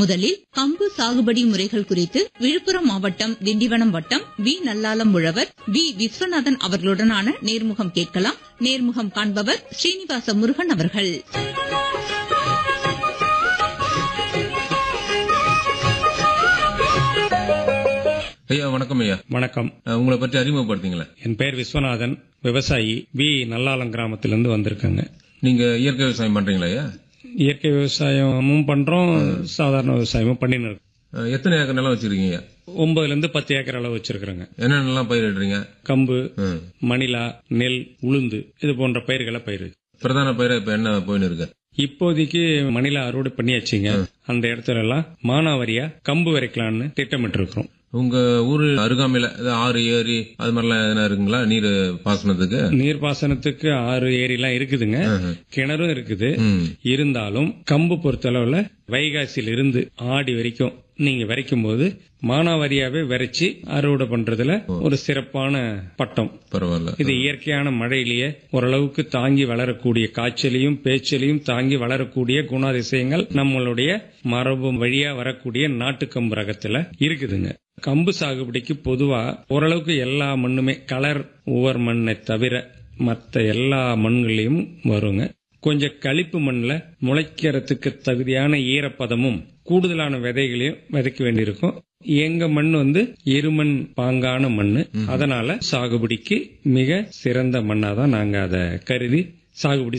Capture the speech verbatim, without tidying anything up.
முதலில் கம்பு சாகுபடி முறைகள் குறித்து விழுப்புரம் மாவட்டம் திண்டிவனம் வட்டம் வி நல்லாலம் உழவர் வி விஸ்வநாதன் அவர்களுடனான நேர்முகம் கேட்கலாம். நேர்முகம் காண்பவர் ஸ்ரீனிவாச முருகன் அவர்கள். ஐயா வணக்கம். ஐயா வணக்கம். உங்களை பற்றி அறிமுகப்படுத்தீங்களா? என் பெயர் விஸ்வநாதன், விவசாயி, வி நல்லாலம் கிராமத்திலிருந்து வந்திருக்கேங்க. நீங்க இயற்கை விவசாயம் பண்றீங்களா? ஐயா இயற்கை விவசாயமும் பண்றோம், சாதாரண விவசாயமும் பண்ணின்னு இருக்கோம். எத்தனை ஏக்கர் நிலம் வச்சிருக்கீங்க? ஒன்பதுல இருந்து பத்து ஏக்கர் அளவு வச்சிருக்கிறேங்க. என்னென்னலாம் பயிரிடுறீங்க? கம்பு, மணிலா, நெல், உளுந்து இது போன்ற பயிர்களை பயிர். பிரதான பயிரை இப்ப என்ன போயின்னு இருக்கு? இப்போதைக்கு மணிலா அறுவடை பண்ணியாச்சுங்க. அந்த இடத்துல எல்லாம் மானாவாரியா கம்பு வரைக்கலாம்னு திட்டமிட்டு இருக்கிறோம். உங்க ஊரு அருகாமையில ஆறு ஏரி அது மாதிரிலாம் எதனா இருக்குங்களா? நீர் பாசனத்துக்கு நீர் பாசனத்துக்கு ஆறு ஏரி எல்லாம் இருக்குதுங்க, கிணறும் இருக்குது. இருந்தாலும் கம்பு பொறுத்தளவுல வைகாசியில இருந்து ஆடி வரைக்கும் நீங்க விரைக்கும் போது மானாவாரியாவே விரைச்சி அறுவடை பண்றதுல ஒரு சிறப்பான பட்டம். பரவாயில்ல. இது இயற்கையான மழையிலேயே ஓரளவுக்கு தாங்கி வளரக்கூடிய, காய்ச்சலையும் பேச்சலையும் தாங்கி வளரக்கூடிய குணாதிசயங்கள் நம்மளுடைய மரபு வழியா வரக்கூடிய நாட்டுக்கம்பு ரகத்துல இருக்குதுங்க. கம்பு சாகுபடிக்கு பொதுவா ஓரளவுக்கு எல்லா மண்ணுமே கலர் ஒவ்வொரு மண்ணை தவிர மற்ற எல்லா மண்களையும் வருங்க. கொஞ்சம் களிப்பு மண்ணில் முளைக்கிறதுக்கு தகுதியான ஈரப்பதமும் கூடுதலான விதைகளையும் விதைக்க வேண்டியிருக்கும். எங்க மண் வந்து எருமண் பாங்கான மண்ணு, அதனால சாகுபடிக்கு மிக சிறந்த மண்ணாதான் நாங்க அதை கருதி சாகுபடி